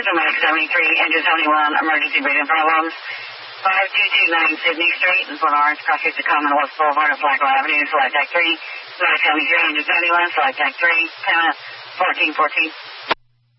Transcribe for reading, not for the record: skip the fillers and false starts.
Max 73, engines only one, emergency breathing problems. 5229 Sydney Street in Port Orange, cross the Commonwealth Boulevard of Blackwell Avenue, flight deck 3. Max 73, engines only one, flight deck 3, 10 1414.